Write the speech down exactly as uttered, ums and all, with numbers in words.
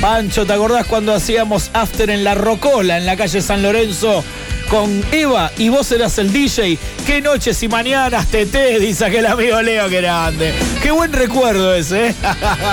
Pancho, ¿te acordás cuando hacíamos after en La Rocola, en la calle San Lorenzo, con Eva, y vos eras el D J? Qué noches y mañanas, Teté, dice aquel amigo Leo, que grande. Qué buen recuerdo ese, ¿eh?